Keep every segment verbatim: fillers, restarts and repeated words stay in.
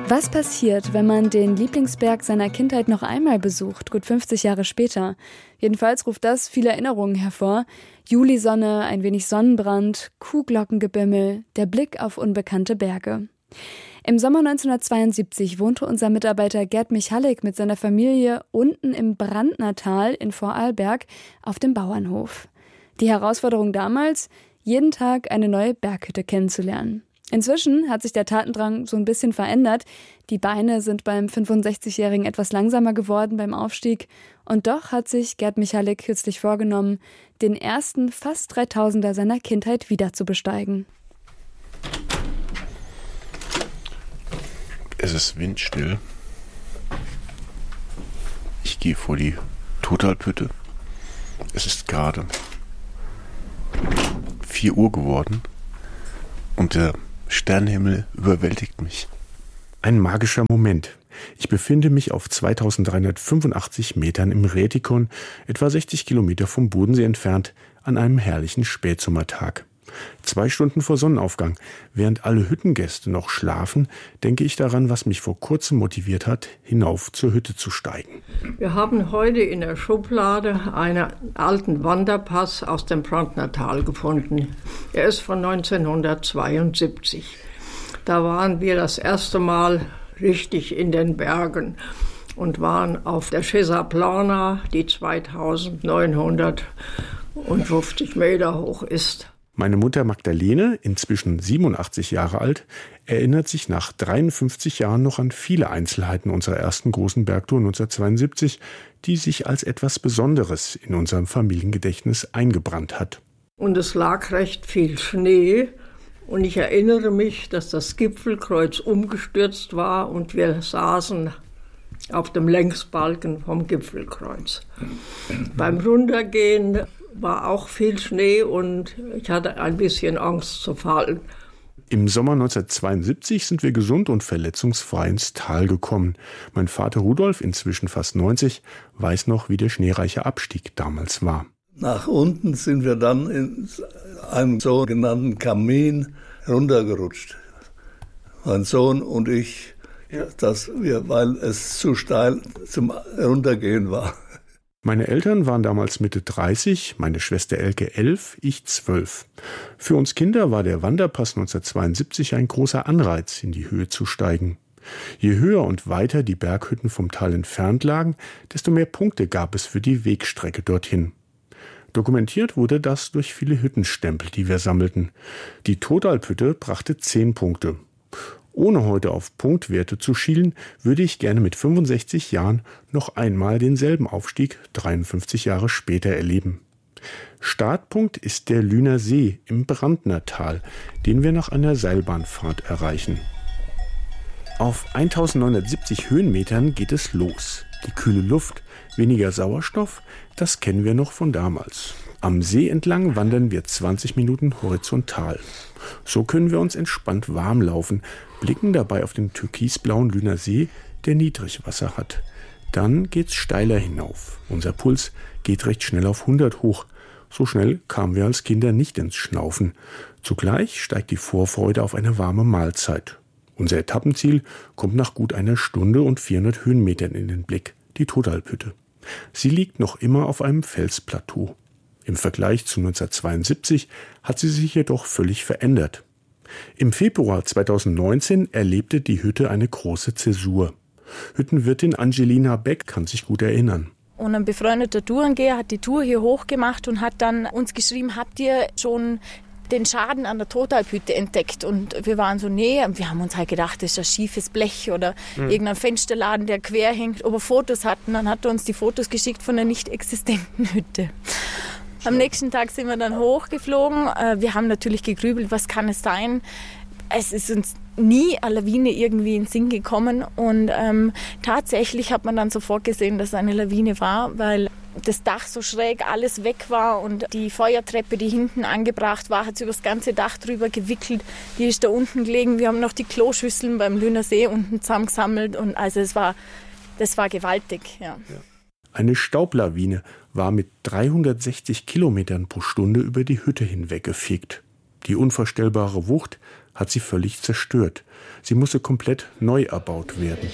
Was passiert, wenn man den Lieblingsberg seiner Kindheit noch einmal besucht, gut fünfzig Jahre später? Jedenfalls ruft das viele Erinnerungen hervor. Julisonne, ein wenig Sonnenbrand, Kuhglockengebimmel, der Blick auf unbekannte Berge. Im Sommer neunzehnhundertzweiundsiebzig wohnte unser Mitarbeiter Gerd Michalek mit seiner Familie unten im Brandnertal in Vorarlberg auf dem Bauernhof. Die Herausforderung damals, jeden Tag eine neue Berghütte kennenzulernen. Inzwischen hat sich der Tatendrang so ein bisschen verändert. Die Beine sind beim fünfundsechzigjährigen etwas langsamer geworden beim Aufstieg. Und doch hat sich Gerd Michalek kürzlich vorgenommen, den ersten fast dreitausender seiner Kindheit wieder zu besteigen. Es ist windstill. Ich gehe vor die Totalpütte. Es ist gerade vier Uhr geworden und der Sternenhimmel überwältigt mich. Ein magischer Moment. Ich befinde mich auf zweitausenddreihundertfünfundachtzig Metern im Rätikon, etwa sechzig Kilometer vom Bodensee entfernt, an einem herrlichen Spätsommertag. Zwei Stunden vor Sonnenaufgang, während alle Hüttengäste noch schlafen, denke ich daran, was mich vor kurzem motiviert hat, hinauf zur Hütte zu steigen. Wir haben heute in der Schublade einen alten Wanderpass aus dem Brandnertal gefunden. Er ist von neunzehnhundertzweiundsiebzig. Da waren wir das erste Mal richtig in den Bergen und waren auf der Cesa Plana, die zweitausendneunhundertfünfzig Meter hoch ist. Meine Mutter Magdalene, inzwischen siebenundachtzig Jahre alt, erinnert sich nach dreiundfünfzig Jahren noch an viele Einzelheiten unserer ersten großen Bergtour neunzehnhundertzweiundsiebzig, die sich als etwas Besonderes in unserem Familiengedächtnis eingebrannt hat. Und es lag recht viel Schnee und ich erinnere mich, dass das Gipfelkreuz umgestürzt war und wir saßen auf dem Längsbalken vom Gipfelkreuz. Beim Runtergehen war auch viel Schnee und ich hatte ein bisschen Angst zu fallen. Im Sommer neunzehnhundertzweiundsiebzig sind wir gesund und verletzungsfrei ins Tal gekommen. Mein Vater Rudolf, inzwischen fast neunzig, weiß noch, wie der schneereiche Abstieg damals war. Nach unten sind wir dann in einem sogenannten Kamin runtergerutscht. Mein Sohn und ich, ja. dass wir, weil es zu steil zum Runtergehen war. Meine Eltern waren damals Mitte dreißig, meine Schwester Elke elf, ich zwölf. Für uns Kinder war der Wanderpass neunzehnhundertzweiundsiebzig ein großer Anreiz, in die Höhe zu steigen. Je höher und weiter die Berghütten vom Tal entfernt lagen, desto mehr Punkte gab es für die Wegstrecke dorthin. Dokumentiert wurde das durch viele Hüttenstempel, die wir sammelten. Die Totalpütte brachte zehn Punkte. Ohne heute auf Punktwerte zu schielen, würde ich gerne mit fünfundsechzig Jahren noch einmal denselben Aufstieg dreiundfünfzig Jahre später erleben. Startpunkt ist der Lüner See im Brandnertal, den wir nach einer Seilbahnfahrt erreichen. Auf eintausendneunhundertsiebzig Höhenmetern geht es los. Die kühle Luft, weniger Sauerstoff, das kennen wir noch von damals. Am See entlang wandern wir zwanzig Minuten horizontal. So können wir uns entspannt warm laufen, blicken dabei auf den türkisblauen Lüner See, der Niedrigwasser hat. Dann geht's steiler hinauf. Unser Puls geht recht schnell auf hundert hoch. So schnell kamen wir als Kinder nicht ins Schnaufen. Zugleich steigt die Vorfreude auf eine warme Mahlzeit. Unser Etappenziel kommt nach gut einer Stunde und vierhundert Höhenmetern in den Blick, die Totalpütte. Sie liegt noch immer auf einem Felsplateau. Im Vergleich zu neunzehnhundertzweiundsiebzig hat sie sich jedoch völlig verändert. Im Februar zweitausendneunzehn erlebte die Hütte eine große Zäsur. Hüttenwirtin Angelina Beck kann sich gut erinnern. Und ein befreundeter Tourengeher hat die Tour hier hochgemacht und hat dann uns geschrieben, habt ihr schon den Schaden an der Totalpütte entdeckt? Und wir waren so, nee, wir haben uns halt gedacht, das ist ein schiefes Blech oder mhm. irgendein Fensterladen, der quer hängt. Ob wir Fotos hatten, dann hat er uns die Fotos geschickt von einer nicht existenten Hütte. Am nächsten Tag sind wir dann hochgeflogen. Wir haben natürlich gegrübelt, was kann es sein? Es ist uns nie eine Lawine irgendwie in den Sinn gekommen. Und ähm, tatsächlich hat man dann sofort gesehen, dass es eine Lawine war, weil das Dach so schräg, alles weg war und die Feuertreppe, die hinten angebracht war, hat sie über das ganze Dach drüber gewickelt. Die ist da unten gelegen. Wir haben noch die Kloschüsseln beim Lüner See unten zusammengesammelt. Und also es war, das war gewaltig, ja. Ja. Eine Staublawine war mit dreihundertsechzig Kilometern pro Stunde über die Hütte hinweggefegt. Die unvorstellbare Wucht hat sie völlig zerstört. Sie musste komplett neu erbaut werden.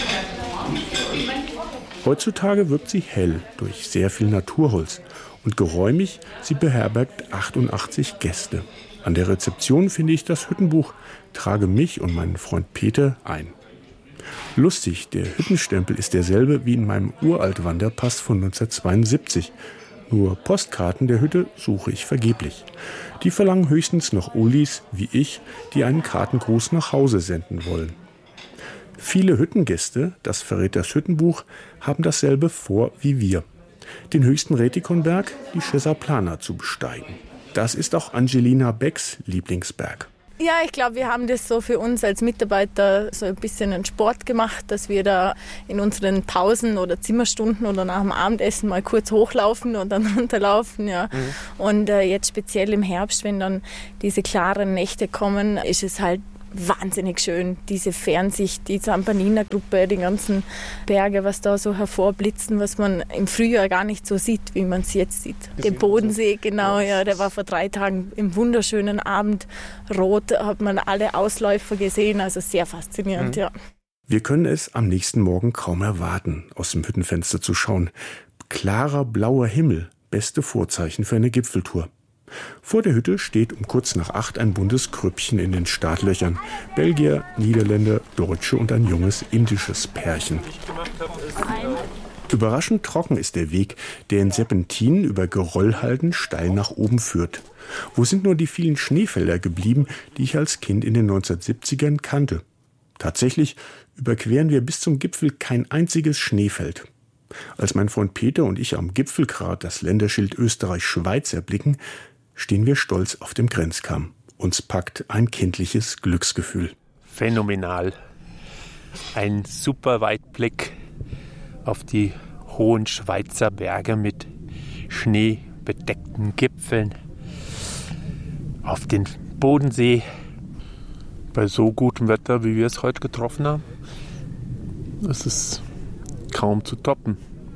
Heutzutage wirkt sie hell durch sehr viel Naturholz und geräumig, sie beherbergt achtundachtzig Gäste. An der Rezeption finde ich das Hüttenbuch, trage mich und meinen Freund Peter ein. Lustig, der Hüttenstempel ist derselbe wie in meinem Uralt-Wanderpass von neunzehnhundertzweiundsiebzig. Nur Postkarten der Hütte suche ich vergeblich. Die verlangen höchstens noch Ulis, wie ich, die einen Kartengruß nach Hause senden wollen. Viele Hüttengäste, das verrät das Hüttenbuch, haben dasselbe vor wie wir. Den höchsten Retikonberg, die Schesaplana, zu besteigen. Das ist auch Angelina Becks Lieblingsberg. Ja, ich glaube, wir haben das so für uns als Mitarbeiter so ein bisschen einen Sport gemacht, dass wir da in unseren Pausen oder Zimmerstunden oder nach dem Abendessen mal kurz hochlaufen und dann runterlaufen. Ja. Mhm. Und äh, jetzt speziell im Herbst, wenn dann diese klaren Nächte kommen, ist es halt wahnsinnig schön, diese Fernsicht, die Zampanina-Gruppe, die ganzen Berge, was da so hervorblitzen, was man im Frühjahr gar nicht so sieht, wie man es jetzt sieht. Den Bodensee, genau, ja, der war vor drei Tagen im wunderschönen Abendrot, hat man alle Ausläufer gesehen, also sehr faszinierend, mhm. ja. Wir können es am nächsten Morgen kaum erwarten, aus dem Hüttenfenster zu schauen. Klarer blauer Himmel, beste Vorzeichen für eine Gipfeltour. Vor der Hütte steht um kurz nach acht ein buntes Grüppchen in den Startlöchern. Belgier, Niederländer, Deutsche und ein junges indisches Pärchen. Überraschend trocken ist der Weg, der in Serpentinen über Geröllhalden steil nach oben führt. Wo sind nur die vielen Schneefelder geblieben, die ich als Kind in den neunzehnhundertsiebzigern kannte? Tatsächlich überqueren wir bis zum Gipfel kein einziges Schneefeld. Als mein Freund Peter und ich am Gipfelgrat das Länderschild Österreich-Schweiz erblicken, stehen wir stolz auf dem Grenzkamm. Uns packt ein kindliches Glücksgefühl. Phänomenal. Ein super Weitblick auf die hohen Schweizer Berge mit schneebedeckten Gipfeln. Auf den Bodensee bei so gutem Wetter, wie wir es heute getroffen haben. Das ist kaum zu toppen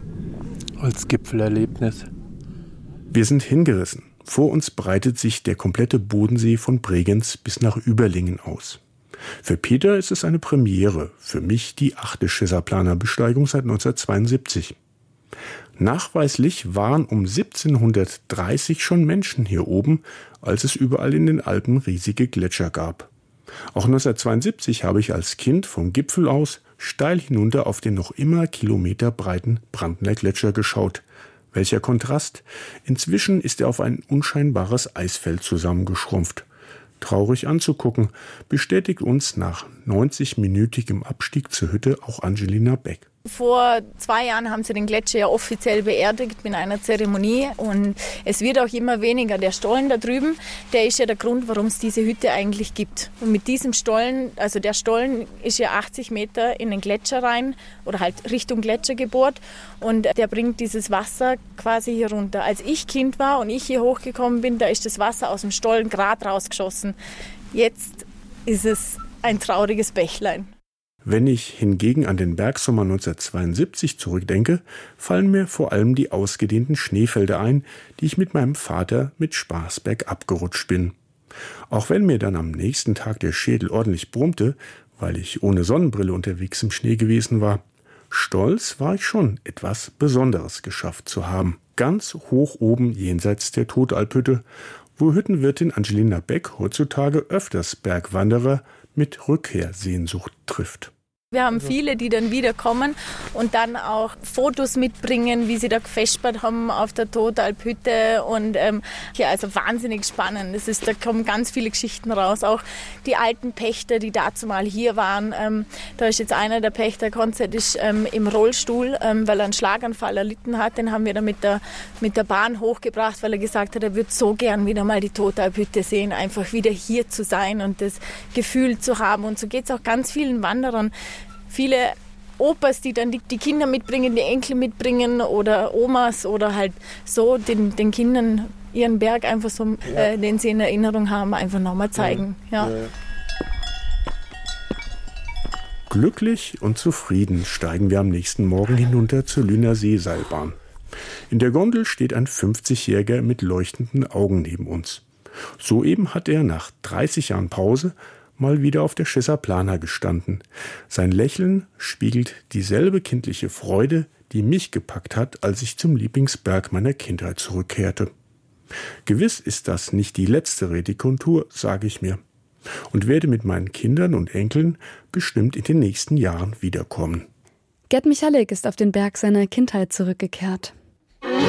als Gipfelerlebnis. Wir sind hingerissen. Vor uns breitet sich der komplette Bodensee von Bregenz bis nach Überlingen aus. Für Peter ist es eine Premiere, für mich die achte Schesaplana-Besteigung seit neunzehnhundertzweiundsiebzig. Nachweislich waren um siebzehnhundertdreißig schon Menschen hier oben, als es überall in den Alpen riesige Gletscher gab. Auch neunzehnhundertzweiundsiebzig habe ich als Kind vom Gipfel aus steil hinunter auf den noch immer kilometerbreiten Brandner Gletscher geschaut. Welcher Kontrast! Inzwischen ist er auf ein unscheinbares Eisfeld zusammengeschrumpft. Traurig anzugucken, bestätigt uns nach neunzig-minütigem Abstieg zur Hütte auch Angelina Beck. Vor zwei Jahren haben sie den Gletscher ja offiziell beerdigt mit einer Zeremonie und es wird auch immer weniger. Der Stollen da drüben, der ist ja der Grund, warum es diese Hütte eigentlich gibt. Und mit diesem Stollen, also der Stollen ist ja achtzig Meter in den Gletscher rein oder halt Richtung Gletscher gebohrt und der bringt dieses Wasser quasi hier runter. Als ich Kind war und ich hier hochgekommen bin, da ist das Wasser aus dem Stollen gerade rausgeschossen. Jetzt ist es ein trauriges Bächlein. Wenn ich hingegen an den Bergsommer neunzehnhundertzweiundsiebzig zurückdenke, fallen mir vor allem die ausgedehnten Schneefelder ein, die ich mit meinem Vater mit Spaß bergab gerutscht bin. Auch wenn mir dann am nächsten Tag der Schädel ordentlich brummte, weil ich ohne Sonnenbrille unterwegs im Schnee gewesen war, stolz war ich schon, etwas Besonderes geschafft zu haben. Ganz hoch oben jenseits der Totalphütte, wo Hüttenwirtin Angelina Beck heutzutage öfters Bergwanderer mit Rückkehrsehnsucht trifft. Wir haben viele, die dann wiederkommen und dann auch Fotos mitbringen, wie sie da gefespert haben auf der Totalphütte und ähm, ja, also wahnsinnig spannend. Das ist, da kommen ganz viele Geschichten raus, auch die alten Pächter, die dazu mal hier waren. Ähm, da ist jetzt einer der Pächter, Konzert ist ähm, im Rollstuhl, ähm, weil er einen Schlaganfall erlitten hat. Den haben wir dann mit der, mit der Bahn hochgebracht, weil er gesagt hat, er würde so gern wieder mal die Totalphütte sehen, einfach wieder hier zu sein und das Gefühl zu haben. Und so geht es auch ganz vielen Wanderern. Viele Opas, die dann die, die Kinder mitbringen, die Enkel mitbringen oder Omas oder halt so den, den Kindern ihren Berg einfach so, ja. äh, den sie in Erinnerung haben, einfach nochmal zeigen. Ja. Ja. Glücklich und zufrieden steigen wir am nächsten Morgen hinunter zur Lüner Seeseilbahn. In der Gondel steht ein fünfzigjähriger mit leuchtenden Augen neben uns. Soeben hat er nach dreißig Jahren Pause mal wieder auf der Schisser Plana gestanden. Sein Lächeln spiegelt dieselbe kindliche Freude, die mich gepackt hat, als ich zum Lieblingsberg meiner Kindheit zurückkehrte. Gewiss ist das nicht die letzte Redikontur, sage ich mir, und werde mit meinen Kindern und Enkeln bestimmt in den nächsten Jahren wiederkommen. Gerd Michalik ist auf den Berg seiner Kindheit zurückgekehrt.